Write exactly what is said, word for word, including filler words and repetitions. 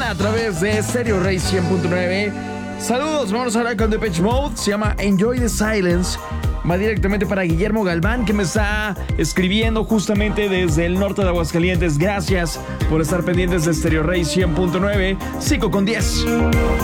a través de Stereo Rey cien punto nueve. Saludos, vamos a hablar con Depeche Mode. Se llama Enjoy the Silence. Va directamente para Guillermo Galván, que me está escribiendo justamente desde el norte de Aguascalientes. Gracias por estar pendientes de Stereo Rey cien punto nueve. cinco con diez.